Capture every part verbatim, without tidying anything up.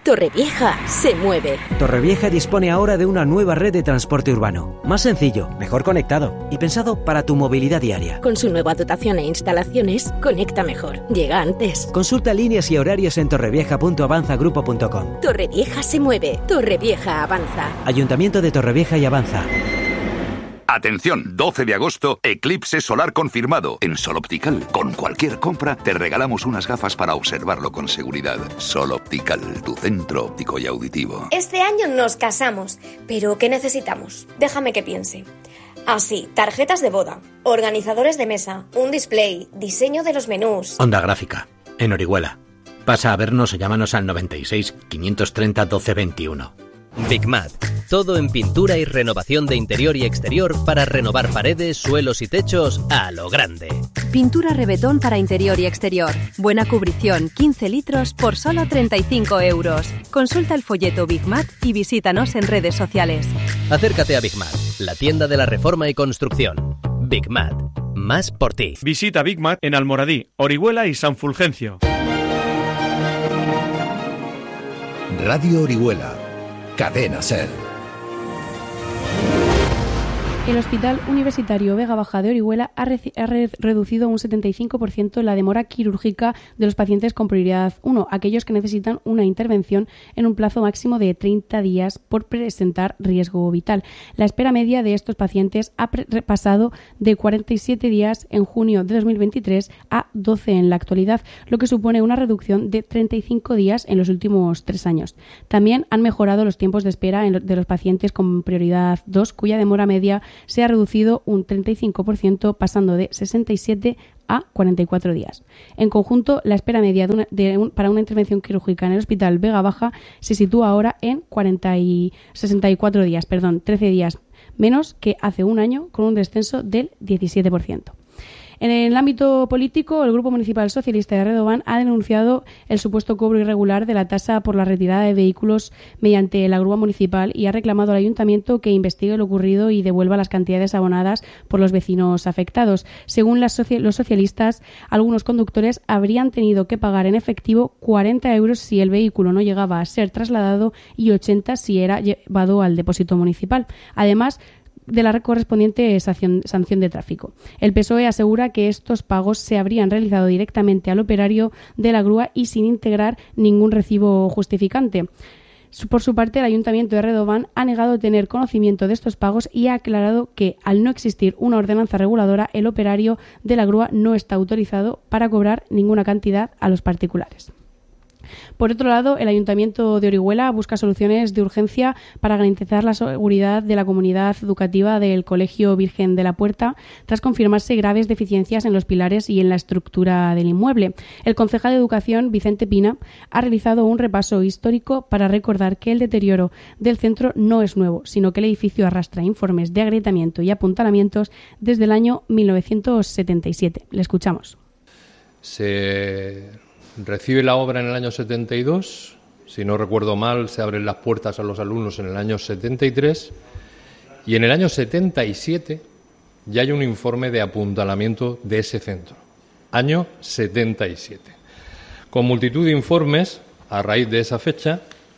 Torrevieja se mueve. Torrevieja dispone ahora de una nueva red de transporte urbano, más sencillo, mejor conectado y pensado para tu movilidad diaria. Con su nueva dotación e instalaciones, conecta mejor, llega antes. Consulta líneas y horarios en torrevieja punto avanza grupo punto com. Torrevieja se mueve. Torrevieja avanza. Ayuntamiento de Torrevieja y Avanza. Atención, doce de agosto, eclipse solar confirmado en Sol Optical. Con cualquier compra te regalamos unas gafas para observarlo con seguridad. Sol Optical, tu centro óptico y auditivo. Este año nos casamos, pero ¿qué necesitamos? Déjame que piense. Así, tarjetas de boda, organizadores de mesa, un display, diseño de los menús. Onda Gráfica, en Orihuela. Pasa a vernos o llámanos al noventa y seis, quinientos treinta, doce veintiuno. Bigmat. Todo en pintura y renovación de interior y exterior para renovar paredes, suelos y techos a lo grande. Pintura Rebetón para interior y exterior. Buena cubrición, quince litros por solo treinta y cinco euros. Consulta el folleto Bigmat y visítanos en redes sociales. Acércate a Bigmat, la tienda de la reforma y construcción. Bigmat. Más por ti. Visita Bigmat en Almoradí, Orihuela y San Fulgencio. Radio Orihuela. Cadena SER. El Hospital Universitario Vega Baja de Orihuela ha, re- ha re- reducido un setenta y cinco por ciento la demora quirúrgica de los pacientes con prioridad uno, aquellos que necesitan una intervención en un plazo máximo de treinta días por presentar riesgo vital. La espera media de estos pacientes ha pre- pasado de cuarenta y siete días en junio de dos mil veintitrés a doce en la actualidad, lo que supone una reducción de treinta y cinco días en los últimos tres años. También han mejorado los tiempos de espera en lo- de los pacientes con prioridad dos, cuya demora media se ha reducido un treinta y cinco por ciento, pasando de sesenta y siete a cuarenta y cuatro días. En conjunto, la espera media de una, de un, para una intervención quirúrgica en el Hospital Vega Baja se sitúa ahora en cuarenta y sesenta y cuatro días, perdón, trece días menos que hace un año, con un descenso del diecisiete por ciento. En el ámbito político, el Grupo Municipal Socialista de Redován ha denunciado el supuesto cobro irregular de la tasa por la retirada de vehículos mediante la grúa municipal y ha reclamado al Ayuntamiento que investigue lo ocurrido y devuelva las cantidades abonadas por los vecinos afectados. Según las soci- los socialistas, algunos conductores habrían tenido que pagar en efectivo cuarenta euros si el vehículo no llegaba a ser trasladado y ochenta si era llevado al depósito municipal. Además, de la correspondiente sanción, sanción de tráfico. El P S O E asegura que estos pagos se habrían realizado directamente al operario de la grúa y sin integrar ningún recibo justificante. Por su parte, el Ayuntamiento de Redován ha negado tener conocimiento de estos pagos y ha aclarado que, al no existir una ordenanza reguladora, el operario de la grúa no está autorizado para cobrar ninguna cantidad a los particulares. Por otro lado, el Ayuntamiento de Orihuela busca soluciones de urgencia para garantizar la seguridad de la comunidad educativa del Colegio Virgen de la Puerta, tras confirmarse graves deficiencias en los pilares y en la estructura del inmueble. El concejal de Educación, Vicente Pina, ha realizado un repaso histórico para recordar que el deterioro del centro no es nuevo, sino que el edificio arrastra informes de agrietamiento y apuntalamientos desde el año mil novecientos setenta y siete. Le escuchamos. Se recibe la obra en el año setenta y dos, si no recuerdo mal, se abren las puertas a los alumnos en el año setenta y tres y en el año setenta y siete ya hay un informe de apuntalamiento de ese centro, año setenta y siete. Con multitud de informes, a raíz de esa fecha.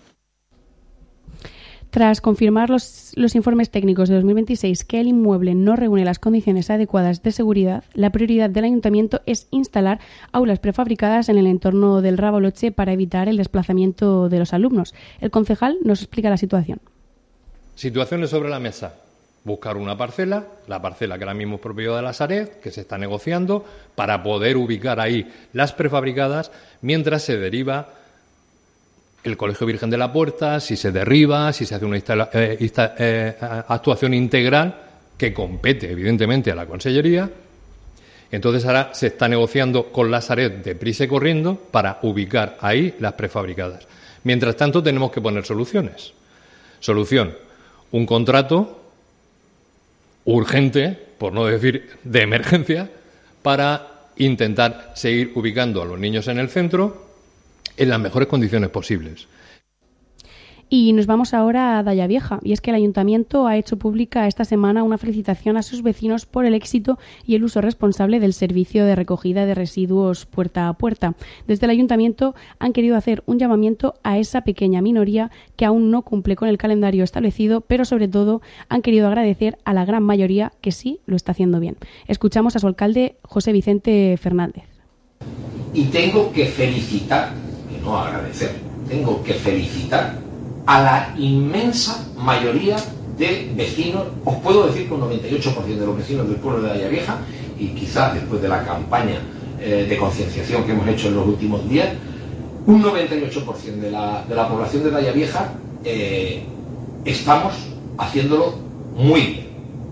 Tras confirmar los, los informes técnicos de dos mil veintiséis que el inmueble no reúne las condiciones adecuadas de seguridad, la prioridad del Ayuntamiento es instalar aulas prefabricadas en el entorno del Raboloche para evitar el desplazamiento de los alumnos. El concejal nos explica la situación. Situaciones sobre la mesa. Buscar una parcela, la parcela que ahora mismo es propiedad de la Sareb, que se está negociando, para poder ubicar ahí las prefabricadas, mientras se deriva el Colegio Virgen de la Puerta, si se derriba, si se hace una instala, eh, insta, eh, actuación integral que compete, evidentemente, a la Consellería. Entonces ahora se está negociando con la Sareb deprisa y corriendo para ubicar ahí las prefabricadas. Mientras tanto, tenemos que poner soluciones. Solución, un contrato urgente, por no decir de emergencia, para intentar seguir ubicando a los niños en el centro en las mejores condiciones posibles. Y nos vamos ahora a Daya Vieja, y es que el Ayuntamiento ha hecho pública esta semana una felicitación a sus vecinos por el éxito y el uso responsable del servicio de recogida de residuos puerta a puerta. Desde el Ayuntamiento han querido hacer un llamamiento a esa pequeña minoría que aún no cumple con el calendario establecido, pero sobre todo han querido agradecer a la gran mayoría que sí lo está haciendo bien. Escuchamos a su alcalde, José Vicente Fernández. Y tengo que felicitar, que no agradecer, tengo que felicitar a la inmensa mayoría de vecinos, os puedo decir que un noventa y ocho por ciento de los vecinos del pueblo de Daya Vieja, y quizás después de la campaña eh, de concienciación que hemos hecho en los últimos días, un noventa y ocho por ciento de la, de la población de Daya Vieja eh, estamos haciéndolo muy bien.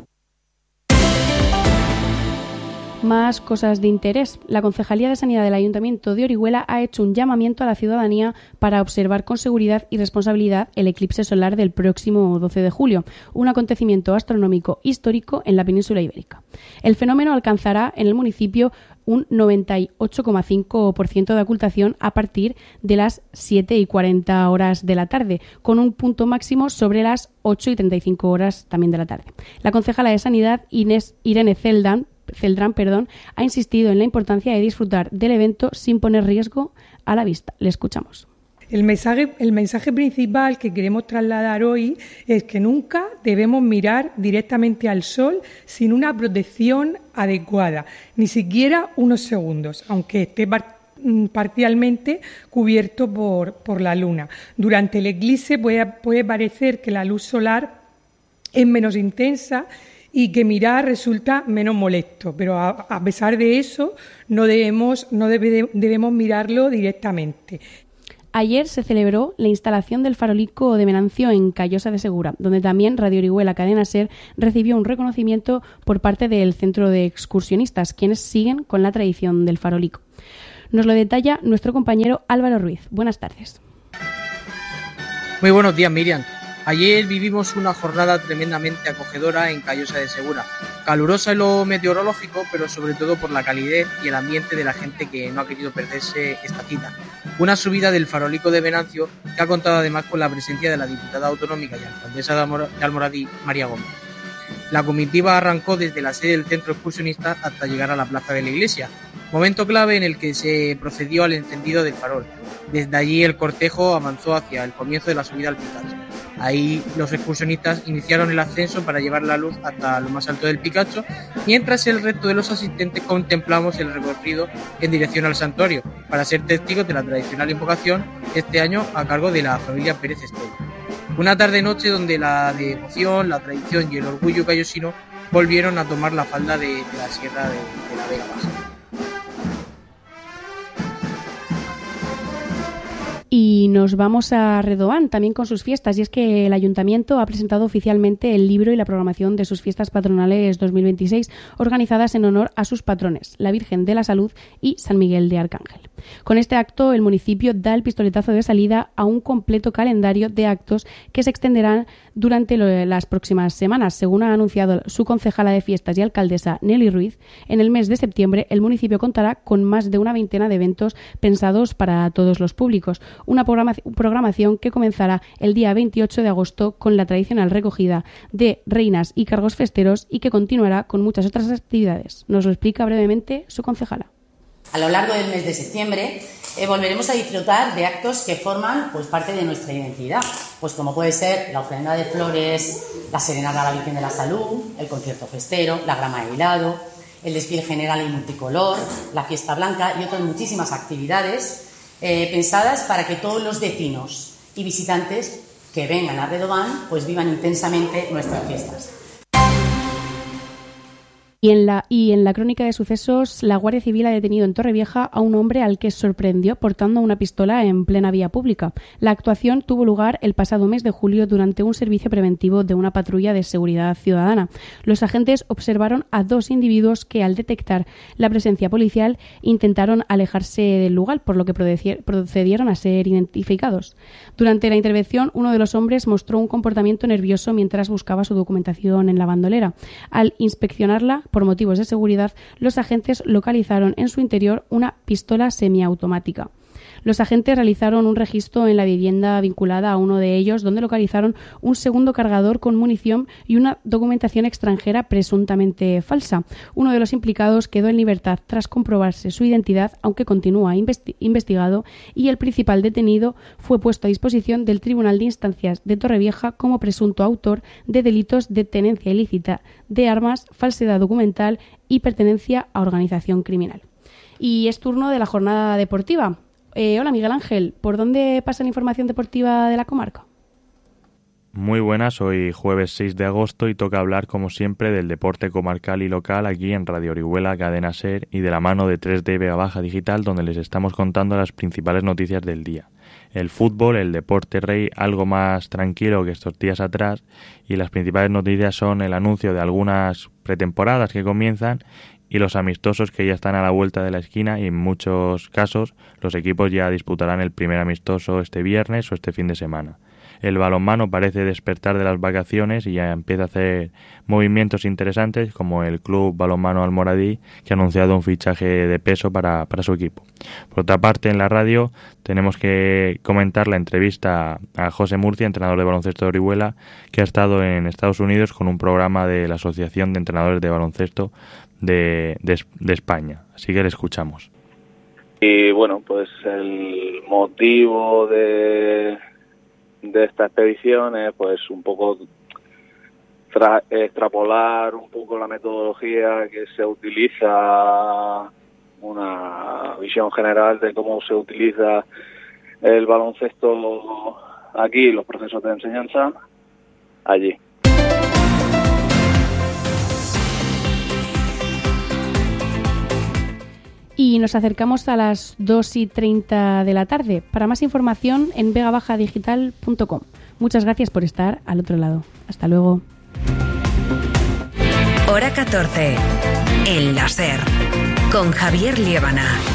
Más cosas de interés. La Concejalía de Sanidad del Ayuntamiento de Orihuela ha hecho un llamamiento a la ciudadanía para observar con seguridad y responsabilidad el eclipse solar del próximo doce de julio, un acontecimiento astronómico histórico en la península ibérica. El fenómeno alcanzará en el municipio un noventa y ocho coma cinco por ciento de ocultación a partir de las siete y cuarenta horas de la tarde, con un punto máximo sobre las ocho y treinta y cinco horas también de la tarde. La concejala de Sanidad, Inés Irene Celdán, Celdrán, perdón, ha insistido en la importancia de disfrutar del evento sin poner riesgo a la vista. Le escuchamos. El mensaje, el mensaje principal que queremos trasladar hoy es que nunca debemos mirar directamente al sol sin una protección adecuada, ni siquiera unos segundos, aunque esté par- parcialmente cubierto por, por la luna. Durante el eclipse puede, puede parecer que la luz solar es menos intensa y que mirar resulta menos molesto, pero a, a pesar de eso no debemos, no debe, debemos mirarlo directamente. Ayer se celebró la instalación del farolico de Venancio en Callosa de Segura, donde también Radio Orihuela Cadena Ser recibió un reconocimiento por parte del Centro de Excursionistas, quienes siguen con la tradición del farolico. Nos lo detalla nuestro compañero Álvaro Ruiz. Buenas tardes. Muy buenos días, Miriam. Ayer vivimos una jornada tremendamente acogedora en Callosa de Segura, calurosa en lo meteorológico, pero sobre todo por la calidez y el ambiente de la gente que no ha querido perderse esta cita. Una subida del farolico de Venancio que ha contado además con la presencia de la diputada autonómica y alcaldesa de Almoradí, María Gómez. La comitiva arrancó desde la sede del centro excursionista hasta llegar a la plaza de la iglesia, momento clave en el que se procedió al encendido del farol. Desde allí el cortejo avanzó hacia el comienzo de la subida al Picacho. Ahí los excursionistas iniciaron el ascenso para llevar la luz hasta lo más alto del Picacho, mientras el resto de los asistentes contemplamos el recorrido en dirección al santuario, para ser testigos de la tradicional invocación, este año a cargo de la familia Pérez Estella. Una tarde-noche donde la devoción, la tradición y el orgullo callosino volvieron a tomar la falda de, de la Sierra de, de la Vega Baja. Y nos vamos a Redován, también con sus fiestas, y es que el Ayuntamiento ha presentado oficialmente el libro y la programación de sus fiestas patronales dos mil veintiséis, organizadas en honor a sus patrones, la Virgen de la Salud y San Miguel de Arcángel. Con este acto, el municipio da el pistoletazo de salida a un completo calendario de actos que se extenderán durante lo, las próximas semanas. Según ha anunciado su concejala de fiestas y alcaldesa Nelly Ruiz, en el mes de septiembre el municipio contará con más de una veintena de eventos pensados para todos los públicos. Una programación que comenzará el día veintiocho de agosto con la tradicional recogida de reinas y cargos festeros y que continuará con muchas otras actividades. Nos lo explica brevemente su concejala. A lo largo del mes de septiembre eh, volveremos a disfrutar de actos que forman pues, parte de nuestra identidad, pues como puede ser la ofrenda de flores, la serenata a la Virgen de la Salud, el concierto festero, la grama de helado, el desfile general y multicolor, la fiesta blanca y otras muchísimas actividades eh, pensadas para que todos los vecinos y visitantes que vengan a Redován pues vivan intensamente nuestras fiestas. Y en, la, y en la crónica de sucesos, la Guardia Civil ha detenido en Torrevieja a un hombre al que sorprendió portando una pistola en plena vía pública. La actuación tuvo lugar el pasado mes de julio durante un servicio preventivo de una patrulla de seguridad ciudadana. Los agentes observaron a dos individuos que, al detectar la presencia policial, intentaron alejarse del lugar, por lo que procedieron a ser identificados. Durante la intervención, uno de los hombres mostró un comportamiento nervioso mientras buscaba su documentación en la bandolera. Al inspeccionarla, por motivos de seguridad, los agentes localizaron en su interior una pistola semiautomática. Los agentes realizaron un registro en la vivienda vinculada a uno de ellos, donde localizaron un segundo cargador con munición y una documentación extranjera presuntamente falsa. Uno de los implicados quedó en libertad tras comprobarse su identidad, aunque continúa investi- investigado, y el principal detenido fue puesto a disposición del Tribunal de Instancias de Torrevieja como presunto autor de delitos de tenencia ilícita de armas, falsedad documental y pertenencia a organización criminal. Y es turno de la jornada deportiva. Eh, hola Miguel Ángel, ¿por dónde pasa la información deportiva de la comarca? Muy buenas, hoy jueves seis de agosto y toca hablar como siempre del deporte comarcal y local aquí en Radio Orihuela, Cadena SER y de la mano de tres D Vega Baja Digital, donde les estamos contando las principales noticias del día. El fútbol, el deporte rey, algo más tranquilo que estos días atrás, y las principales noticias son el anuncio de algunas pretemporadas que comienzan y los amistosos que ya están a la vuelta de la esquina, y en muchos casos los equipos ya disputarán el primer amistoso este viernes o este fin de semana. El balonmano parece despertar de las vacaciones y ya empieza a hacer movimientos interesantes, como el Club Balonmano Almoradí, que ha anunciado un fichaje de peso para, para su equipo. Por otra parte, en la radio tenemos que comentar la entrevista a José Murcia, entrenador de baloncesto de Orihuela, que ha estado en Estados Unidos con un programa de la Asociación de Entrenadores de Baloncesto de, de, de España. Así que le escuchamos. Y bueno, pues el motivo de... de esta expedición es pues un poco tra- extrapolar un poco la metodología que se utiliza, una visión general de cómo se utiliza el baloncesto aquí, los procesos de enseñanza allí. Y nos acercamos a las dos y treinta de la tarde. Para más información en vega baja digital punto com. Muchas gracias por estar al otro lado. Hasta luego. Hora catorce. En la SER. Con Javier Liébana.